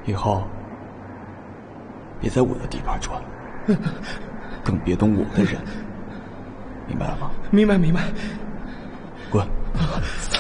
以后别在我的地盘转，更别动我的人，明白了吗？ 明白。 滚！